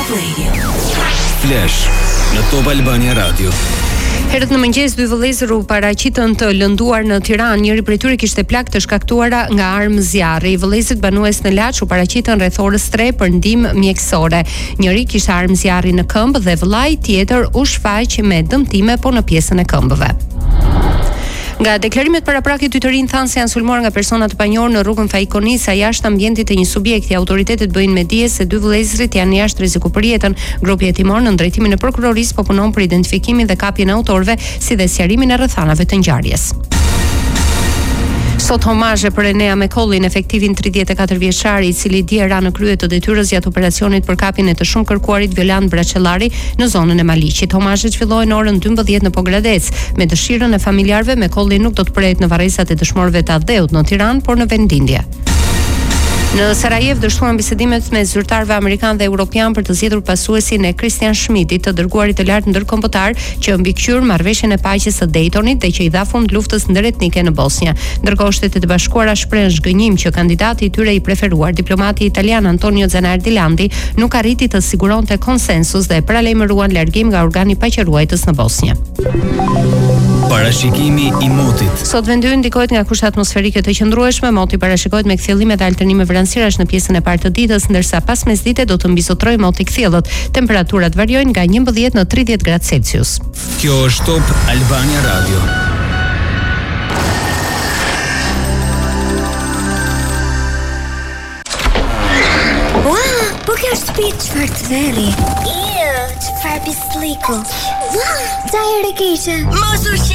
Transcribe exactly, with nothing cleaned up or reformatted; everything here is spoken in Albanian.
Top Radio. Flash në Top Albania Radio. Herët në mëngjes dy vëllezër u paraqitën të lënduar në Tiranë. Njëri prej tyre kishte plagë të shkaktuara nga armë zjarri. Vëllezërit banues në Laç u paraqitën rreth orës tre për ndihmë mjekësore. Njëri kishte armë zjarri në këmbë dhe vëllai tjetër u shfaq me dëmtime po në pjesën e këmbëve. Nga deklarimet paraprakit dytërin thanë se janë sulmuar nga persona të panjohur në rrugën Fajkonisa jashtë ambientit të një subjekti. Autoritetet bëjnë me dije se dy vëllezërit janë jashtë rreziku për jetën. Grupi hetimor në drejtimin e prokurorisë po punon për identifikimin dhe kapjen e autorëve, si dhe sqarimin e rrethanave të ngjarjes. Sot homazhe për Enea Mekollin, efektivin tridhjetë e katër vjeçar, i cili dje ra në krye të detyrës gjatë operacionit për kapjen e të shumë kërkuarit Violant Braçellari në zonën e Maliqit. Homazhet fillojnë në orën dymbëdhjetë në Pogradec. Me dëshirën e familjarëve, Mekolli nuk do të prehet në varresat e dëshmorëve të Adheut në Tiranë, por në vendindje. Në Sarajevo dështuan bisedimet me zyrtarëve amerikan dhe europian për të zgjedhur pasuesin e Christian Schmidtit, të dërguarit të lartë ndërkombëtar që mbikëqyr marrëveshjen e paqes së Daytonit dhe që i dha fund luftës ndëretnike në Bosnjë. Ndërkohë Shtetet e Bashkuara shprehen zhgënjim që kandidati i tyre i preferuar, diplomati italian Antonio Zanardi Landi, nuk arriti të siguronte konsensus dhe paralajmëruan largim nga organi paqëruajtës në Bosnjë. Parashikimi i motit. Sot vendi ndikohet nga kushte atmosferike të qëndrueshme. Moti parashikohet me kthjellime dhe alternime vranësirash në pjesën e parë të ditës, ndërsa pas mesdite do të mbizotrojë moti kthjellët. Temperaturat variojnë nga njëmbëdhjetë në tridhjetë gradë Celsius. Kjo është Top Albania Radio. Ua, po kjo është shtëpi çfarë të veri. Iu, çfarë pisliku. Ua, çaj e keqe. Mos u